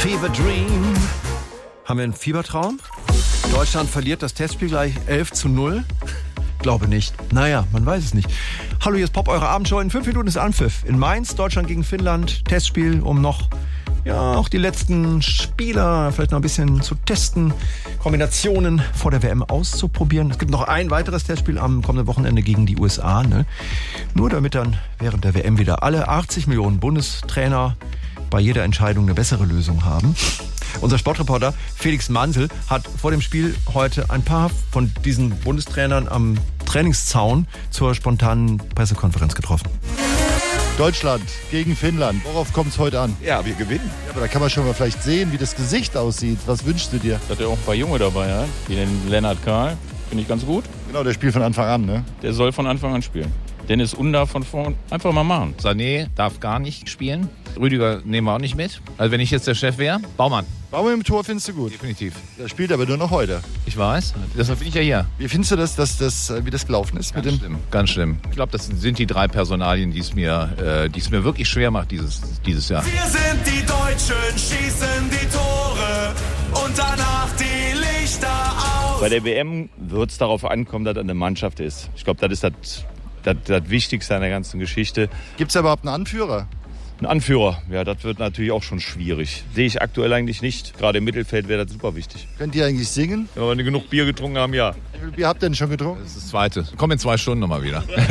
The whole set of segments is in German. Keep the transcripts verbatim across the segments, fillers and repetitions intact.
Fever Dream. Haben wir einen Fiebertraum? Deutschland verliert das Testspiel gleich elf zu null? Glaube nicht. Naja, man weiß es nicht. Hallo, hier ist Pop, eure Abendshow. In fünf Minuten ist Anpfiff. In Mainz, Deutschland gegen Finnland. Testspiel, um noch, ja, auch die letzten Spieler vielleicht noch ein bisschen zu testen. Kombinationen vor der W M auszuprobieren. Es gibt noch ein weiteres Testspiel am kommenden Wochenende gegen die U S A. Ne? Nur damit dann während der W M wieder alle achtzig Millionen Bundestrainer bei jeder Entscheidung eine bessere Lösung haben. Unser Sportreporter Felix Mantel hat vor dem Spiel heute ein paar von diesen Bundestrainern am Trainingszaun zur spontanen Pressekonferenz getroffen. Deutschland gegen Finnland. Worauf kommt es heute an? Ja, wir gewinnen. Ja, aber da kann man schon mal vielleicht sehen, wie das Gesicht aussieht. Was wünschst du dir? Dass er auch ein paar Junge dabei hat, wie den Lennart Kahl. Finde ich ganz gut. Genau, der spielt von Anfang an, ne? Der soll von Anfang an spielen. Dennis Undav von vorn einfach mal machen. Sané darf gar nicht spielen. Rüdiger nehmen wir auch nicht mit. Also wenn ich jetzt der Chef wäre, Baumann. Baumann im Tor findest du gut? Definitiv. Der spielt aber nur noch heute. Ich weiß, deshalb bin ich ja hier. Wie findest du das, dass das wie das gelaufen ist? Ganz mit dem? schlimm, ganz schlimm. Ich glaube, das sind die drei Personalien, die es mir, äh, die es mir wirklich schwer macht dieses, dieses Jahr. Wir sind die Deutschen, schießen die Tore und danach die Lichter aus. Bei der W M wird es darauf ankommen, dass das eine Mannschaft ist. Ich glaube, das ist das, das, das Wichtigste an der ganzen Geschichte. Gibt es da überhaupt einen Anführer? Ein Anführer, ja, das wird natürlich auch schon schwierig. Sehe ich aktuell eigentlich nicht. Gerade im Mittelfeld wäre das super wichtig. Könnt ihr eigentlich singen? Wenn wir genug Bier getrunken haben, ja. Wie viel Bier habt ihr denn schon getrunken? Das ist das Zweite. Komm in zwei Stunden nochmal wieder. Wir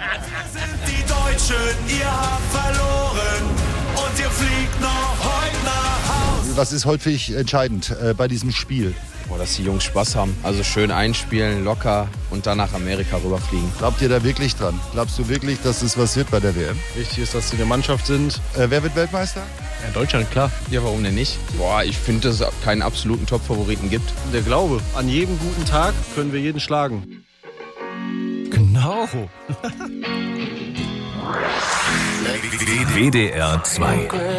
sind die Deutschen, ihr habt verloren und ihr fliegt noch heute nach Haus. Was ist heute für dich entscheidend äh, bei diesem Spiel? Boah, dass die Jungs Spaß haben. Also schön einspielen, locker und dann nach Amerika rüberfliegen. Glaubt ihr da wirklich dran? Glaubst du wirklich, dass es was wird bei der W M? Wichtig ist, dass sie eine Mannschaft sind. Äh, wer wird Weltmeister? Ja, Deutschland, klar. Ja, warum denn nicht? Boah, ich finde, dass es keinen absoluten Top-Favoriten gibt. Der Glaube, an jedem guten Tag können wir jeden schlagen. Genau. W D R zwei